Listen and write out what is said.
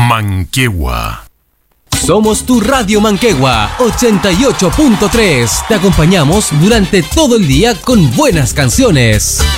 Manquehue. Somos tu Radio Manquehue 88.3. Te acompañamos durante todo el día con buenas canciones.